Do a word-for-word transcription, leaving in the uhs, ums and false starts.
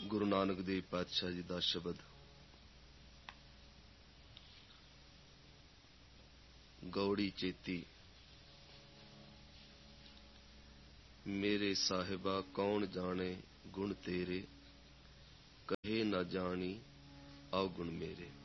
ਗੁਰੂ ਨਾਨਕ ਦੇਵ ਪਾਤਸ਼ਾਹ ਜੀ ਦਾ ਸ਼ਬਦ। ਗੌੜੀ ਚੇਤੀ ਮੇਰੇ ਸਾਹਿਬਾ ਕੌਣ ਜਾਣੇ ਗੁਣ ਤੇਰੇ, ਕਹੇ ਨਾ ਜਾਣੀ ਅਵਗੁਣ ਮੇਰੇ।